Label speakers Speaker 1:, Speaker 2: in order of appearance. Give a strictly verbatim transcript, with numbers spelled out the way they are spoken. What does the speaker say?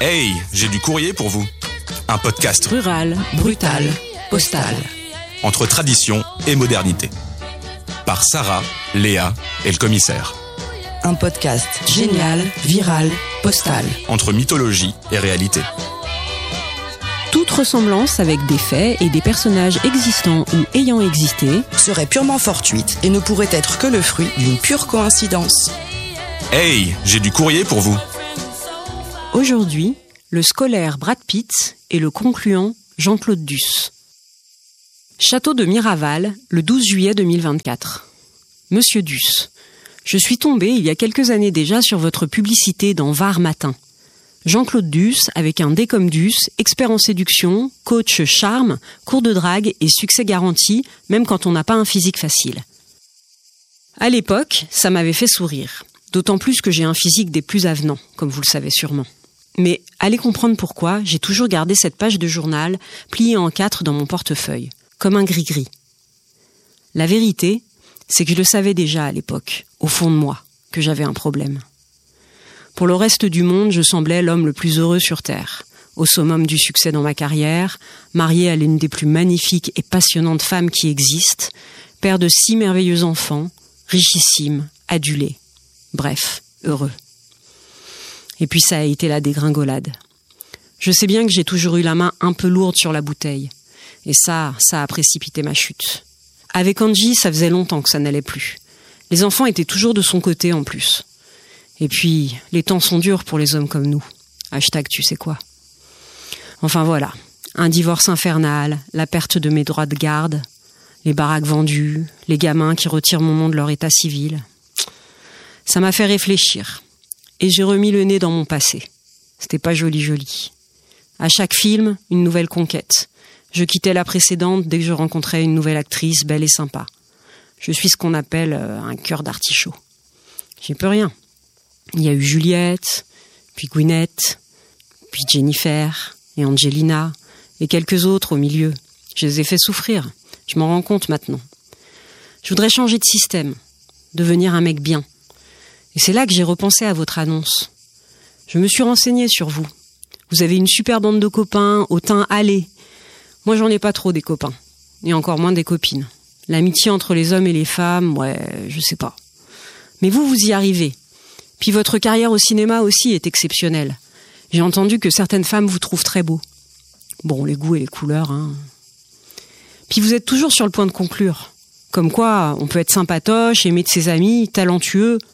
Speaker 1: Hey, j'ai du courrier pour vous. Un podcast
Speaker 2: rural, brutal, postal.
Speaker 1: Entre tradition et modernité. Par Sarah, Léa et le commissaire.
Speaker 2: Un podcast génial, viral, postal.
Speaker 1: Entre mythologie et réalité.
Speaker 2: Toute ressemblance avec des faits et des personnages existants ou ayant existé
Speaker 3: serait purement fortuite et ne pourrait être que le fruit d'une pure coïncidence.
Speaker 1: Hey, j'ai du courrier pour vous.
Speaker 2: Aujourd'hui, le scolaire Brad Pitt et le concluant Jean-Claude Duss. Château de Miraval, le douze juillet deux mille vingt-quatre. Monsieur Duss, je suis tombé il y a quelques années déjà sur votre publicité dans Var Matin. Jean-Claude Duss, avec un D comme Duss, expert en séduction, coach charme, cours de drague et succès garanti, même quand on n'a pas un physique facile. À l'époque, ça m'avait fait sourire. D'autant plus que j'ai un physique des plus avenants, comme vous le savez sûrement. Mais allez comprendre pourquoi j'ai toujours gardé cette page de journal pliée en quatre dans mon portefeuille, comme un gris-gris. La vérité, c'est que je le savais déjà à l'époque, au fond de moi, que j'avais un problème. Pour le reste du monde, je semblais l'homme le plus heureux sur Terre, au summum du succès dans ma carrière, marié à l'une des plus magnifiques et passionnantes femmes qui existent, père de six merveilleux enfants, richissime, adulé. Bref, heureux. Et puis ça a été la dégringolade. Je sais bien que j'ai toujours eu la main un peu lourde sur la bouteille. Et ça, ça a précipité ma chute. Avec Angie, ça faisait longtemps que ça n'allait plus. Les enfants étaient toujours de son côté en plus. Et puis, les temps sont durs pour les hommes comme nous. Hashtag tu sais quoi. Enfin voilà, un divorce infernal, la perte de mes droits de garde, les baraques vendues, les gamins qui retirent mon nom de leur état civil. Ça m'a fait réfléchir. Et j'ai remis le nez dans mon passé. C'était pas joli joli. À chaque film, une nouvelle conquête. Je quittais la précédente dès que je rencontrais une nouvelle actrice belle et sympa. Je suis ce qu'on appelle un cœur d'artichaut. J'y peux rien. Il y a eu Juliette, puis Gwyneth, puis Jennifer, et Angelina, et quelques autres au milieu. Je les ai fait souffrir. Je m'en rends compte maintenant. Je voudrais changer de système, devenir un mec bien. Et c'est là que j'ai repensé à votre annonce. Je me suis renseignée sur vous. Vous avez une super bande de copains, au teint hâlé. Moi, j'en ai pas trop des copains. Et encore moins des copines. L'amitié entre les hommes et les femmes, ouais, je sais pas. Mais vous, vous y arrivez. Puis votre carrière au cinéma aussi est exceptionnelle. J'ai entendu que certaines femmes vous trouvent très beau. Bon, les goûts et les couleurs, hein. Puis vous êtes toujours sur le point de conclure. Comme quoi, on peut être sympatoche, aimé de ses amis, talentueux,